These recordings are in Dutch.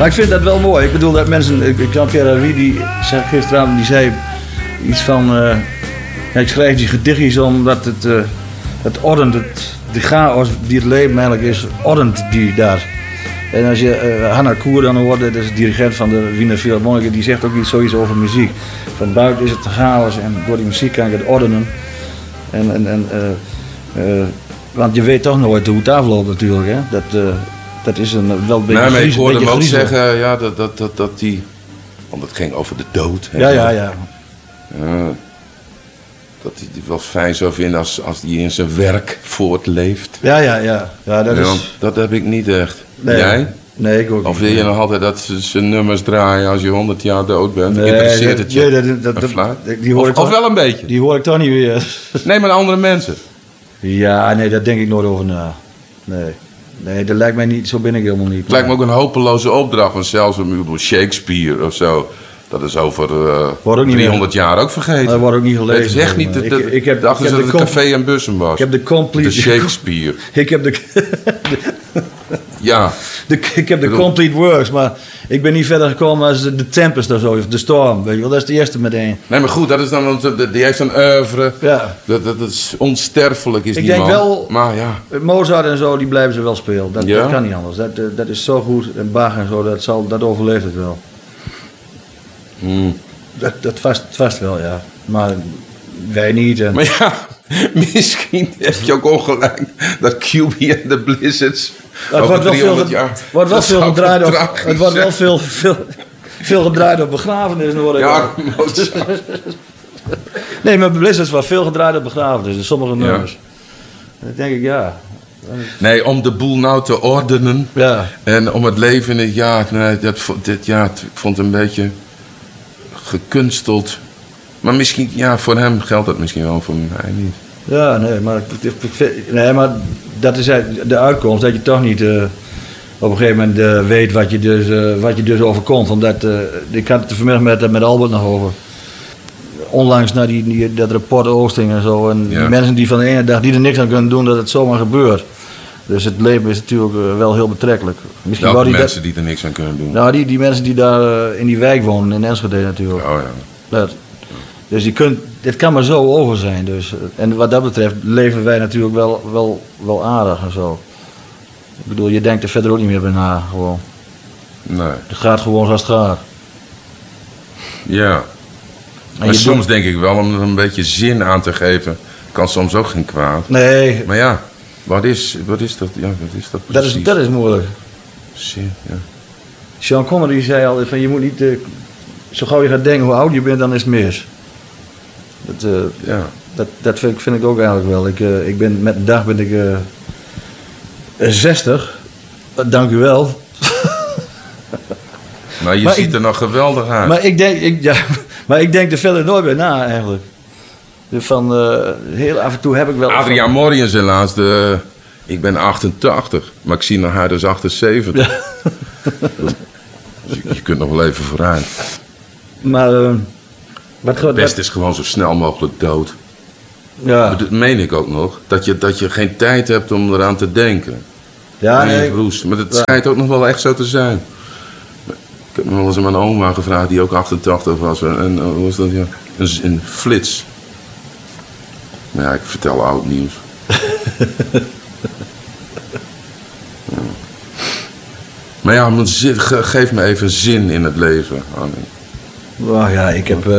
Maar ik vind dat wel mooi. Ik bedoel dat mensen... Jean-Pierre Hervé, die zei gisteravond, die zei iets van... ja, ik schrijf die gedichtjes omdat het ordent, de chaos die het leven eigenlijk is, ordent die daar. En als je Hanna Koer dan hoort, dat is de dirigent van de Wiener Philharmoniker, die zegt ook iets zoiets over muziek. Van buiten is het chaos en door die muziek kan je het ordenen. Want je weet toch nooit hoe het afloopt natuurlijk. Hè? Dat is wel een beetje maar ik hoorde hem ook zeggen ja, dat die... Want het ging over de dood. Hè, ja. Dat hij het wel fijn zou vinden als hij in zijn werk voortleeft. Ja, dat heb ik niet echt. Nee. Jij? Nee, ik ook niet. Of wil je nog altijd dat ze zijn nummers draaien als je 100 jaar dood bent? Nee, interesseert het je? Of wel een beetje? Die hoor ik toch niet weer. Nee, maar andere mensen. Ja, nee, daar denk ik nooit over na. Nee, dat lijkt mij niet, zo ben ik helemaal niet. Het lijkt me ook een hopeloze opdracht, want zelfs Shakespeare of zo... Dat is over 300 jaar ook vergeten. Dat wordt ook niet gelezen. Het is echt niet... Ik heb het café en bussen was. Ik heb de complete... De Shakespeare. Ik heb de... Ja. Ik heb de complete works, maar ik ben niet verder gekomen als de Tempest of zo, of de Storm, weet je wel. Dat is de eerste meteen. Nee, maar goed, dat is dan... Die heeft een oeuvre. Ja. Dat is onsterfelijk, is die man. Ik denk wel... Maar ja. Mozart en zo, die blijven ze wel spelen. Dat kan niet anders. Dat is zo goed. En Bach en zo, dat overleeft het wel. Dat vast wel, ja. Maar wij niet. En... Maar ja, misschien heb je ook ongelijk dat QB en de Blizzards... Het wordt wel veel gedraaid op... Het wordt wel veel gedraaid op begrafenissen, hoor ik. Ja, nee, maar Blizzards wordt veel gedraaid op begrafenissen. Sommige nummers. Dan denk ik, ja... Nee, om de boel nou te ordenen. Ja. En om het leven in het jaar... Nee, ik vond het een beetje... gekunsteld. Maar misschien, ja, voor hem geldt dat misschien wel, voor mij niet. Ja, maar dat is de uitkomst, dat je toch niet op een gegeven moment weet wat je dus overkomt. Omdat, ik had het vanmiddag met Albert nog over. Onlangs naar dat rapport Oosting en zo. En die mensen die van de ene dag die er niks aan kunnen doen, dat het zomaar gebeurt. Dus het leven is natuurlijk wel heel betrekkelijk. Misschien wel die mensen die er niks aan kunnen doen? Nou, die mensen die daar in die wijk wonen, in Enschede natuurlijk. Oh ja. Dus dit kan maar zo over zijn. Dus. En wat dat betreft leven wij natuurlijk wel aardig en zo. Ik bedoel, je denkt er verder ook niet meer bij na, gewoon. Nee. Het gaat gewoon zoals het gaat. Ja. Maar soms denk ik wel, om er een beetje zin aan te geven, kan soms ook geen kwaad. Nee. Maar ja. Wat is dat? Ja, wat is dat precies? Dat is moeilijk. Zin, ja. Sean Connery zei altijd van je moet niet... zo gauw je gaat denken hoe oud je bent, dan is het mis. Dat vind ik ook eigenlijk wel. Ik ben met de dag 60. Dank u wel. Maar je ziet er nog geweldig uit. Maar ik denk er verder nooit bij na eigenlijk. Van heel af en toe heb ik wel... Adriaan Morjens helaas, ik ben 88, maar ik zie nog haar dus 78. Ja. Dus je kunt nog wel even vooruit. Maar... het beste is gewoon zo snel mogelijk dood. Ja. Dat meen ik ook nog. Dat je geen tijd hebt om eraan te denken. Ja, nee. Maar het schijnt ook nog wel echt zo te zijn. Ik heb nog wel eens aan mijn oma gevraagd, die ook 88 was. En hoe was dat? Ja? Een flits. Maar ja, ik vertel oud nieuws. Ja. Maar ja, geef me even zin in het leven, Annie. Nou ja, ik heb...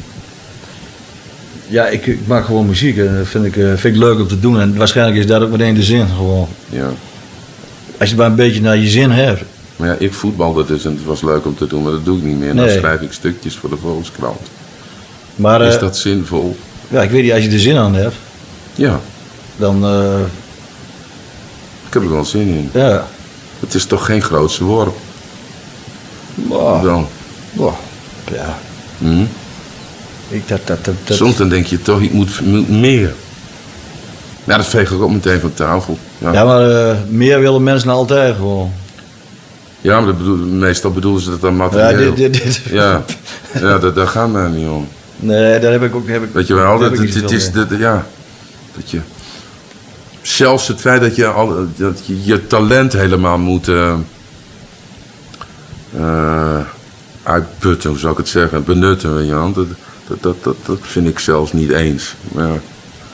ik maak gewoon muziek en dat vind ik leuk om te doen. En waarschijnlijk is dat ook meteen de zin, gewoon. Ja. Als je maar een beetje naar je zin hebt. Maar ja, ik voetbalde dus en het was leuk om te doen, maar dat doe ik niet meer. Dan schrijf ik stukjes voor de Volkskrant. Maar, is dat zinvol? Ja, ik weet niet, als je er zin aan hebt... Ja. Dan... Ik heb er wel zin in. Ja. Het is toch geen grootse worp? Wow. Dan. Wow. Ja. Soms dan denk je toch, ik moet meer. Ja, dat veeg ik ook meteen van tafel. Ja, maar meer willen mensen altijd gewoon. Ja, maar meestal bedoelen ze dat dan materieel. Ja, daar gaan we niet om. Nee, daar heb ik ook... Weet je wel, het is... Dat je... Zelfs het feit dat je je talent helemaal moet uitputten, hoe zou ik het zeggen, benutten. Weet je wel. Dat vind ik zelfs niet eens. Maar ja.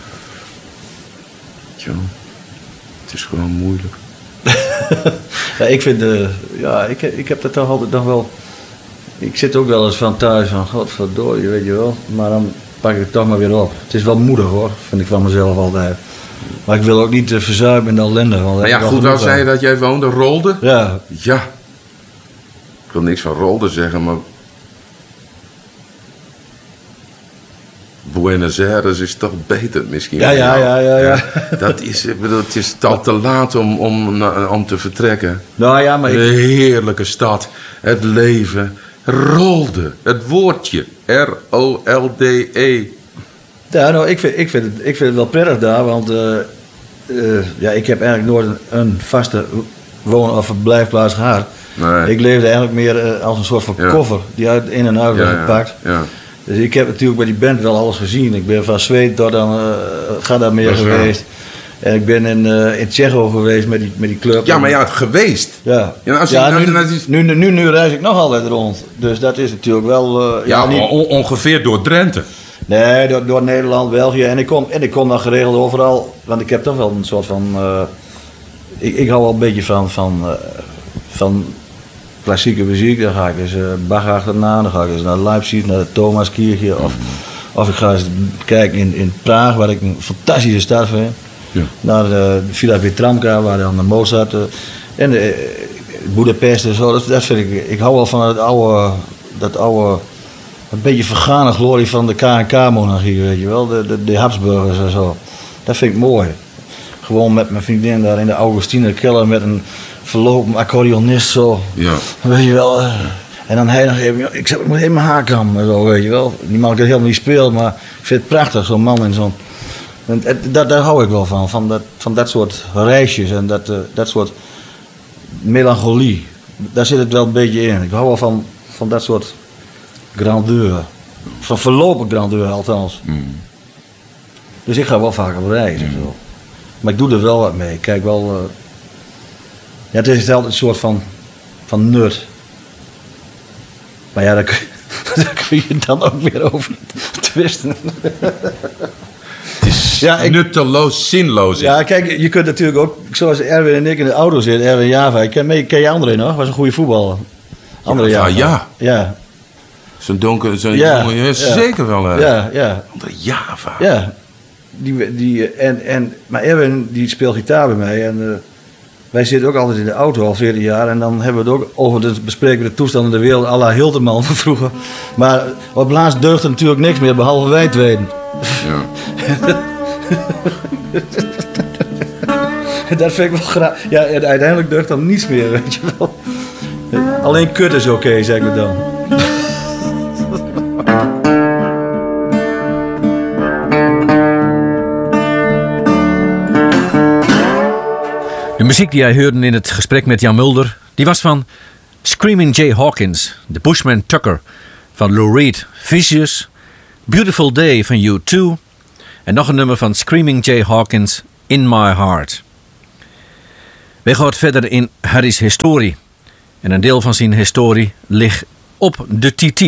Tja, het is gewoon moeilijk. Ja, ik vind, ik heb dat toch altijd nog wel. Ik zit ook wel eens van thuis van, godverdorie, weet je wel. Maar dan pak ik het toch maar weer op. Het is wel moedig hoor, vind ik van mezelf altijd. Maar ik wil ook niet verzuimen in de ellende. Maar ja, goed, wel zei je dat jij woonde, Rolde? Ja. Ja. Ik wil niks van Rolde zeggen, maar... Buenos Aires is toch beter misschien. Ja. Dat is, ik bedoel, het is al te laat om te vertrekken. Nou ja, maar Een heerlijke stad. Het leven. Rolde. Het woordje. R-O-L-D-E. Ja, nou, ik vind het wel prettig daar, want ik heb eigenlijk nooit een vaste woon- of verblijfplaats gehad. Nee. Ik leefde eigenlijk meer als een soort van koffer die uit in en uit werd gepakt. Ja. Dus ik heb natuurlijk bij die band wel alles gezien. Ik ben van Zweed tot aan Gadameer geweest. En ik ben in Tsjecho geweest met die club. Ja, maar ja, het Ja. Nu reis ik nog altijd rond. Dus dat is natuurlijk wel... ongeveer door Drenthe. Nee, door Nederland, België. En ik kom dan geregeld overal. Want ik heb toch wel een soort van... Ik hou wel een beetje van klassieke muziek. Dan ga ik dus Bach achterna. Dan ga ik dus naar Leipzig, naar het Thomaskirche. Of ik ga eens kijken in Praag, waar ik een fantastische stad vind. Ja. Naar Villa Petramka, waar dan de Mozart. En Budapest en zo. Dat vind ik. Ik hou wel van dat oude. Een beetje vergane glorie van de KNK-monarchie, weet je wel. De Habsburgers en zo. Dat vind ik mooi. Gewoon met mijn vriendin daar in de Augustiner Keller met een verlopen accordeonist zo. Ja. Weet je wel. En dan hij nog even, ik moet even mijn haar kammen en zo, weet je wel. Die man kan helemaal niet spelen, maar ik vind het prachtig, zo'n man in zo'n... Daar hou ik wel van dat soort reisjes en dat soort melancholie. Daar zit het wel een beetje in. Ik hou wel van dat soort grandeur. Van verlopen grandeur althans. Mm. Dus ik ga wel vaak op reis en zo. Maar ik doe er wel wat mee. Ik kijk wel... het is altijd een soort van nut. Maar ja, daar kun je dan ook weer over twisten. Het is nutteloos, zinloos. Ja, kijk, je kunt natuurlijk ook, zoals Erwin en ik in de auto zitten, Erwin Java. Ken je André nog? Was een goede voetballer. André Java. Ja. Zo'n jongen, zeker wel. Ja. André Java. Ja. Maar Erwin die speelt gitaar bij mij en wij zitten ook altijd in de auto al 14 jaar en dan hebben we het ook over de bespreken de toestand in de wereld à la Hilterman van vroeger. Maar op laatst deugt er natuurlijk niks meer behalve wij tweeden. Ja. Dat vind ik wel graag. Ja, en uiteindelijk deugt dan niets meer, weet je wel. Alleen kut is oké, zeg ik dan. De muziek die jij hoorde in het gesprek met Jan Mulder, die was van Screaming Jay Hawkins, The Bushman Tucker van Lou Reed, Vicious, Beautiful Day van U2 en nog een nummer van Screaming Jay Hawkins, In My Heart. Wij gaan verder in Harry's historie. En een deel van zijn historie ligt op de TT.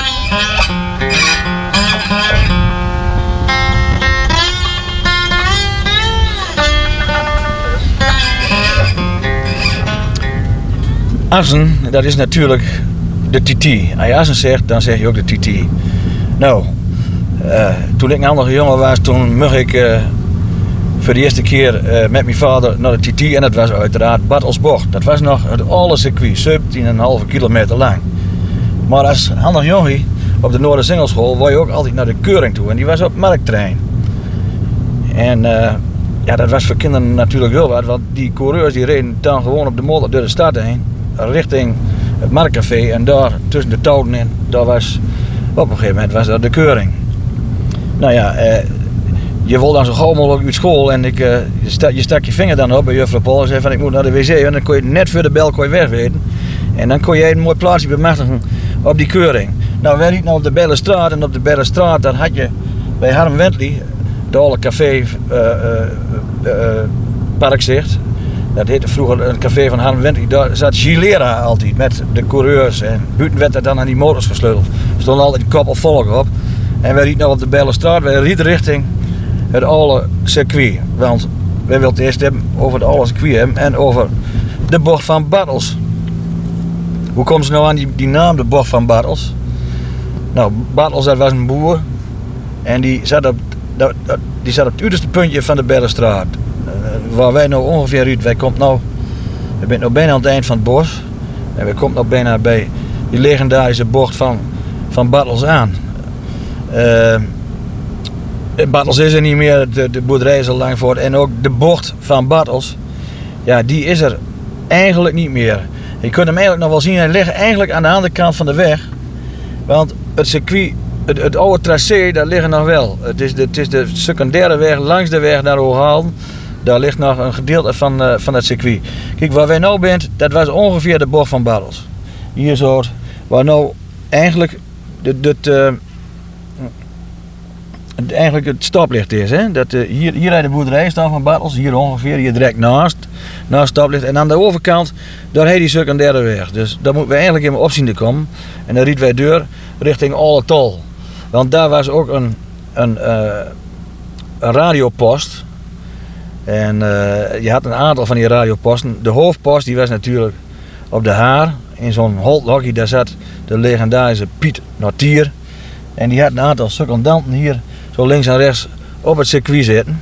Assen, dat is natuurlijk de TT. Als je Assen zegt, dan zeg je ook de TT. Nou, toen ik een andere jongen was, toen mocht ik voor de eerste keer met mijn vader naar de TT. En dat was uiteraard Bad Osborg. Dat was nog het alle circuit, 17,5 kilometer lang. Maar als ander jongen op de Noordersingelschool wou je ook altijd naar de Keuring toe. En die was op markttrein. En dat was voor kinderen natuurlijk heel wat. Want die coureurs die reden dan gewoon op de motor door de stad heen. Richting het Marktcafé en daar tussen de touwen in, daar was op een gegeven moment was dat de Keuring. Nou ja, je wilde dan zo gauw mogelijk uit school en je stak je vinger dan op bij juffrouw Paul en zei van ik moet naar de wc en dan kon je net voor de bel wegweten. En dan kon je een mooi plaatsje bemachtigen op die Keuring. Nou, wij liepen op de Bellenstraat en op de Bellenstraat daar had je bij Harm Wentley, de oude café Parkzicht. Dat heette vroeger een café van Harm Wendt. Daar zat Gilera altijd met de coureurs. En buiten werd er dan aan die motors gesleuteld. Er stond altijd een koppel volk op. En wij rieden nou op de Bijlsterstraat. Wij rieden richting het oude circuit. Want wij wilden het eerst hebben over het oude circuit hebben. En over de bocht van Bartels. Hoe komen ze nou aan die naam, de bocht van Bartels? Nou, Bartels dat was een boer. En die zat op het uiterste puntje van de Bijlsterstraat. Waar wij nou ongeveer uit. We zijn nou bijna aan het eind van het bos. En we komen nou bijna bij die legendarische bocht van Bartels aan. Bartels is er niet meer, de boerderij is al lang voort. En ook de bocht van Bartels, ja, die is er eigenlijk niet meer. Je kunt hem eigenlijk nog wel zien, hij ligt eigenlijk aan de andere kant van de weg. Want het circuit, het oude tracé, daar liggen nog wel. Het is de secundaire weg langs de weg naar Hooghalen. Daar ligt nog een gedeelte van het circuit. Kijk, waar wij nou zijn, dat was ongeveer de bocht van Bartels. Hier zo, waar nou eigenlijk eigenlijk het stoplicht is. Hè? Hier rijdt de boerderij staan van Bartels, hier ongeveer, hier direct naast stoplicht. En aan de overkant, daar heet die secundaire weg. Dus daar moeten we eigenlijk in opzien te komen. En dan rieden wij deur richting Alle Tol. Want daar was ook een radiopost. En je had een aantal van die radioposten. De hoofdpost die was natuurlijk op de Haar. In zo'n holthokje, daar zat de legendarische Piet Nortier. En die had een aantal secondanten hier zo links en rechts op het circuit zitten.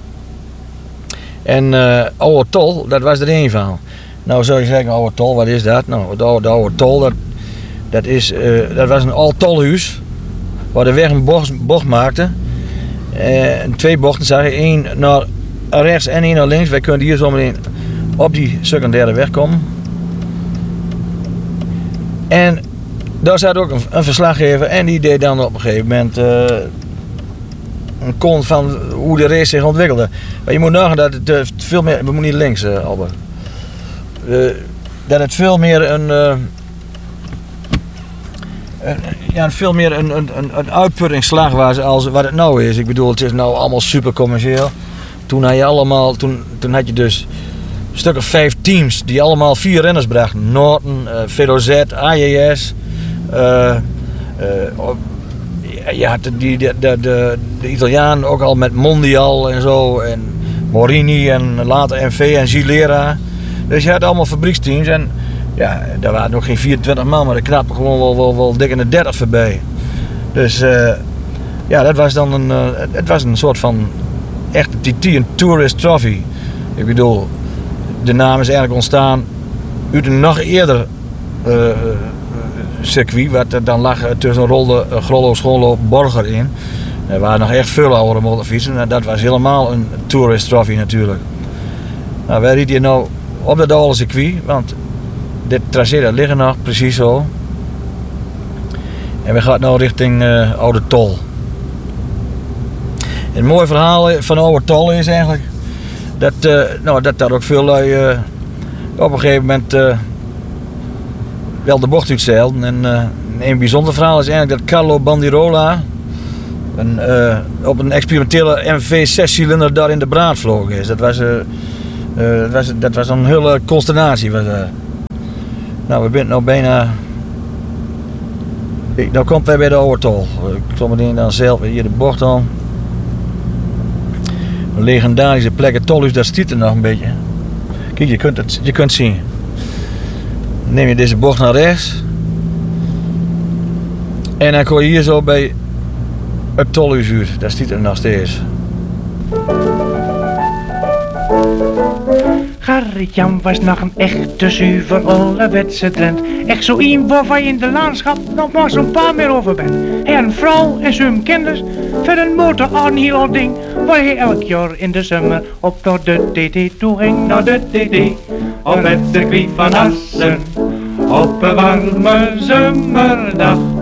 En Oude Tol, dat was er één van. Nou zou je zeggen, Oude Tol, wat is dat? Nou, de Oude Tol, dat was een oud tolhuis. Waar de weg een bocht maakte. En 2 bochten zag je, 1 naar rechts en 1 naar links. Wij kunnen hier zo meteen op die secundaire weg komen. En daar zat ook een verslaggever en die deed dan op een gegeven moment een kon van hoe de race zich ontwikkelde. Maar je moet nagaan dat het veel meer, we moeten niet links, Albert. Dat het veel meer een uitputtingsslag was als wat het nou is. Ik bedoel, het is nou allemaal super commercieel. Toen had je dus een stuk of 5 teams die allemaal 4 renners brachten. Norton, VOZ, AJS. Je had de Italiaan ook al met Mondial en zo. En Morini en later MV en Gilera. Dus je had allemaal fabrieksteams. En ja, daar waren nog geen 24 man, maar er knapten gewoon wel dik in de 30 voorbij. Dus ja, dat was dan het was een soort van echte TT, een Tourist Trophy. Ik bedoel, de naam is eigenlijk ontstaan uit een nog eerder circuit, wat er dan lag tussen Grollo, Schoonlo, Borger in. Er waren nog echt veel oudere motorfietsen en dat was helemaal een Tourist Trophy natuurlijk. Nou, wij rieden hier nou op dat oude circuit, want dit tracé dat liggen nog precies zo. En we gaan nu richting Oude Tol. Het mooie verhaal van Oude Tol is eigenlijk dat ook veel lui op een gegeven moment wel de bocht uitzeilden. En een bijzonder verhaal is eigenlijk dat Carlo Bandirola op een experimentele MV 6-cilinder daar in de braad vlogen is. Dat was een hele consternatie. Nou, we zijn nou bijna. Nou komt wij bij de Oude Tol. Ik zal meteen dan zelf hier de bocht aan. Een legendarische plek. Het tolhuis, dat stiet er nog een beetje. Kijk, je kunt het zien. Dan neem je deze bocht naar rechts. En dan kom je hier zo bij het tolhuis uit. Dat stiet er nog steeds. Gerrit-Jan was nog een echte zuiver ouderwetse Drent. Echt zo iemand waarvan je in de landschap nog maar zo'n paar meer over bent. Hij had een vrouw en zijn kinders. Verder een motor aan een heel oud ding. Waar hij elk jaar in de zomer op naar de DD toe ging. Naar de DD, op het circuit van Assen. Op een warme zomerdag.